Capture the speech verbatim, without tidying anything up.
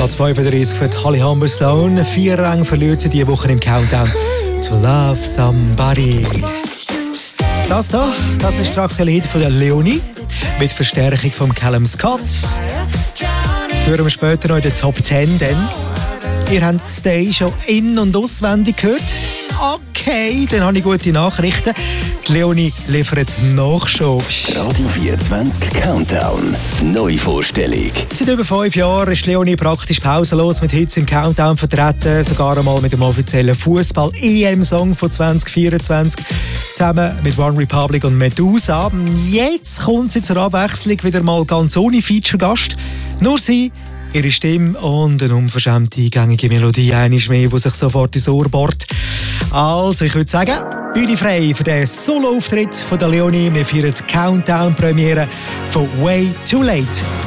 Platz fünfunddreißig für Holly Humberstone. Vier Ränge verliert sie diese Woche im Countdown to Love Somebody. Das hier, das ist der aktuelle Hit von der Leonie mit Verstärkung von Callum Scott. Hören wir später noch in der Top zehn, denn ihr habt Stay schon in- und auswendig gehört. Okay, dann habe ich gute Nachrichten. Die Leonie liefert Nachschub. Radio vierundzwanzig Countdown. Neuvorstellung. Seit über fünf Jahren ist Leonie praktisch pausenlos mit Hits im Countdown vertreten. Sogar einmal mit dem offiziellen Fußball-E M-Song von zwanzig vierundzwanzig. Zusammen mit One Republic und Medusa. Jetzt kommt sie zur Abwechslung wieder mal ganz ohne Feature-Gast. Nur sie, ihre Stimme und eine unverschämte, gängige Melodie, einmal mehr, die sich sofort ins Ohr bohrt. Also, ich würde sagen, Bühne frei für den Solo-Auftritt von der Leonie. Wir feiern die Countdown-Premiere von Way Too Late.